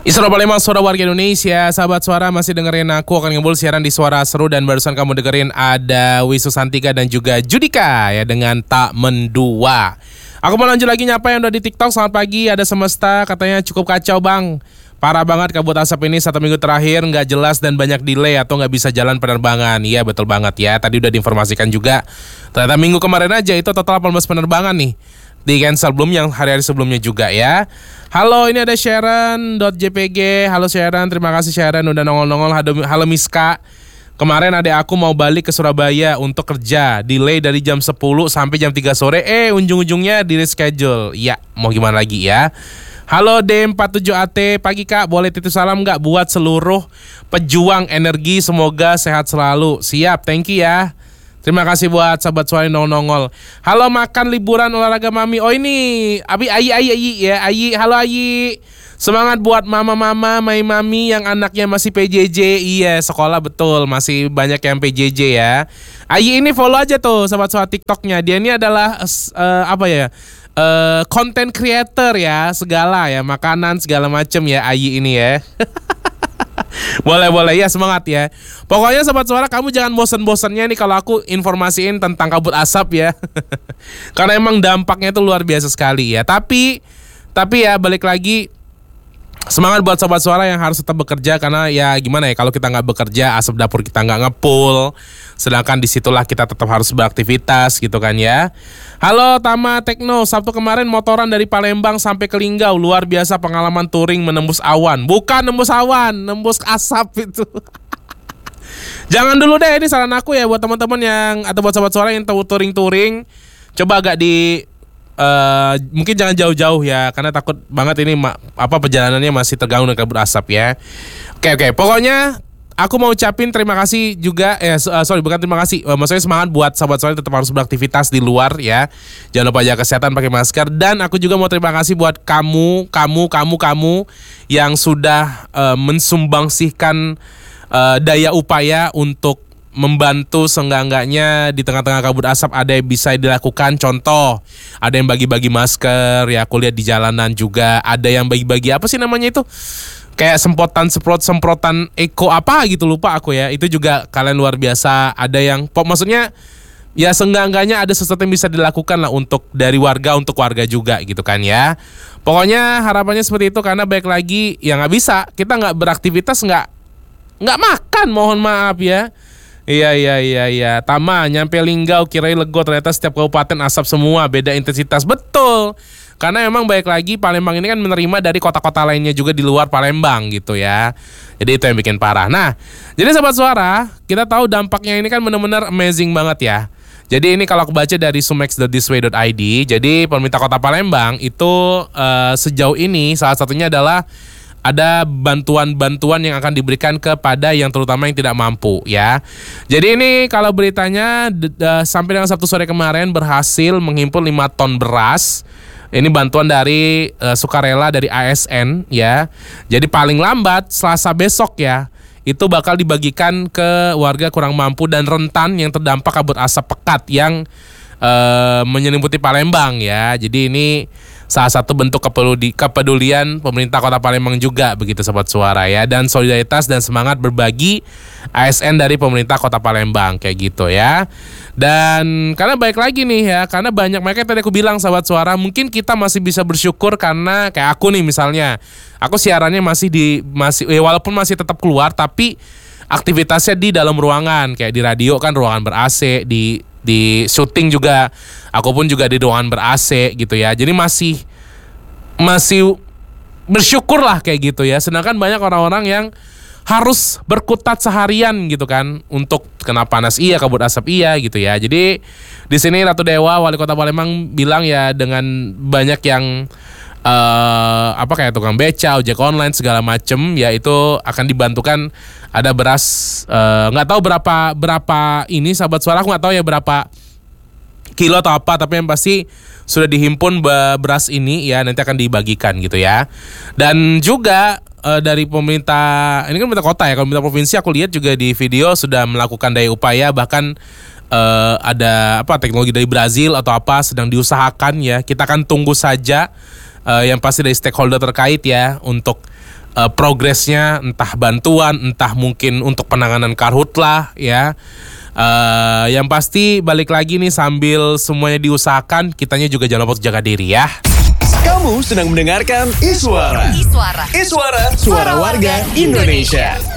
Isra Palembang, suara warga Indonesia. Sahabat Suara masih dengerin aku akan ngebul siaran di Suara Seru. Dan barusan kamu dengerin ada Wisu Santika dan juga Judika ya dengan Tak Mendua. Aku mau lanjut lagi nyapa yang udah di TikTok. Selamat pagi, ada Semesta katanya cukup kacau bang. Parah banget kabut asap ini 1 minggu terakhir, nggak jelas dan banyak delay atau nggak bisa jalan penerbangan. Iya betul banget ya, tadi udah diinformasikan juga. Ternyata minggu kemarin aja itu total 18 penerbangan nih di cancel, belum yang hari-hari sebelumnya juga ya. Halo, ini ada Sharon.jpg. Halo Sharon, terima kasih Sharon udah nongol-nongol. Halo Miska. Kemarin adek aku mau balik ke Surabaya untuk kerja. Delay dari jam 10 sampai jam 3 sore. Ujung-ujungnya di reschedule. Ya, mau gimana lagi ya. Halo D47AT, pagi kak, boleh titip salam gak buat seluruh pejuang energi, semoga sehat selalu. Siap, thank you ya. Terima kasih buat sahabat Suara nongol. Halo makan liburan olahraga mami. Oh ini Ayi ya, Ayi. Halo Ayi. Semangat buat mama-mama, mami yang anaknya masih PJJ. Iya, sekolah betul, masih banyak yang PJJ ya. Ayi ini follow aja tuh sahabat Suara TikToknya. Dia ini adalah content creator ya, segala ya, makanan segala macem ya Ayi ini ya. Boleh ya, semangat ya. Pokoknya Sobat Suara, kamu jangan bosan-bosannya nih kalau aku informasiin tentang kabut asap ya. Karena emang dampaknya itu luar biasa sekali ya. Tapi ya balik lagi, semangat buat Sobat Suara yang harus tetap bekerja. Karena ya gimana ya, kalau kita gak bekerja, asap dapur kita gak ngepul. Sedangkan disitulah kita tetap harus beraktivitas gitu kan ya. Halo Tama Tekno, Sabtu kemarin motoran dari Palembang sampai ke Linggau. Luar biasa pengalaman touring menembus awan. Bukan nembus awan, nembus asap itu. Jangan dulu deh, ini saran aku ya buat teman-teman yang, atau buat Sobat Suara yang tahu touring-touring. Coba agak mungkin jangan jauh-jauh ya, karena takut banget ini perjalanannya masih terganggu dengan kabut asap ya. Oke, pokoknya aku mau ucapin terima kasih juga, bukan terima kasih, maksudnya semangat buat sahabat Suara tetap harus beraktivitas di luar ya. Jangan lupa jaga kesehatan, pakai masker. Dan aku juga mau terima kasih buat kamu yang sudah mensumbangsihkan daya upaya untuk membantu seenggak-enggaknya di tengah-tengah kabut asap. Ada yang bisa dilakukan, contoh ada yang bagi-bagi masker ya, aku lihat di jalanan juga ada yang bagi-bagi apa sih namanya itu, kayak semprotan eko apa gitu, lupa aku ya. Itu juga kalian luar biasa. Ada yang maksudnya ya seenggak-enggaknya ada sesuatu yang bisa dilakukan lah untuk dari warga untuk warga juga gitu kan ya. Pokoknya harapannya seperti itu, karena baik lagi ya nggak bisa kita nggak beraktivitas, nggak makan, mohon maaf ya. Iya. Tama, nyampe Linggau kirain Lego, ternyata setiap kabupaten asap semua, beda intensitas. Betul. Karena memang baik lagi Palembang ini kan menerima dari kota-kota lainnya juga di luar Palembang gitu ya. Jadi itu yang bikin parah. Nah, jadi Sobat Suara, kita tahu dampaknya ini kan benar-benar amazing banget ya. Jadi ini kalau aku baca dari sumex.thisway.id, jadi pemerintah kota Palembang itu sejauh ini salah satunya adalah ada bantuan-bantuan yang akan diberikan kepada yang terutama yang tidak mampu ya. Jadi ini kalau beritanya sampai dengan Sabtu sore kemarin berhasil menghimpun 5 ton beras. Ini bantuan dari sukarela dari ASN ya. Jadi paling lambat Selasa besok ya, itu bakal dibagikan ke warga kurang mampu dan rentan yang terdampak kabut asap pekat yang menyelimuti Palembang ya. Jadi ini salah satu bentuk kepedulian pemerintah kota Palembang juga begitu Sobat Suara ya, dan solidaritas dan semangat berbagi ASN dari pemerintah kota Palembang kayak gitu ya. Dan karena baik lagi nih ya, karena banyak mereka tadi aku bilang Sobat Suara, mungkin kita masih bisa bersyukur karena kayak aku nih misalnya, aku siarannya masih walaupun masih tetap keluar tapi aktivitasnya di dalam ruangan, kayak di radio kan ruangan ber-AC, di syuting juga aku pun juga di ruangan ber-AC gitu ya. Jadi masih bersyukur lah kayak gitu ya. Sedangkan banyak orang-orang yang harus berkutat seharian gitu kan untuk kena panas iya, kabut asap iya gitu ya. Jadi di sini Ratu Dewa Wali Kota Palembang bilang ya, dengan banyak yang kayak tukang beca, ojek online segala macem ya, itu akan dibantukan. Ada beras, nggak tahu berapa ini Sahabat Suara, aku nggak tahu ya berapa kilo atau apa, tapi yang pasti sudah dihimpun beras ini ya, nanti akan dibagikan gitu ya. Dan juga dari pemerintah, ini kan pemerintah kota ya, kalau pemerintah provinsi aku lihat juga di video sudah melakukan daya upaya, bahkan ada teknologi dari Brazil atau apa sedang diusahakan ya. Kita akan tunggu saja yang pasti dari stakeholder terkait ya untuk progresnya, entah bantuan, entah mungkin untuk penanganan karhutlah ya. Yang pasti balik lagi nih, sambil semuanya diusahakan, kitanya juga jangan lupa untuk jaga diri ya. Kamu sedang mendengarkan Iswara. Iswara, suara warga Indonesia.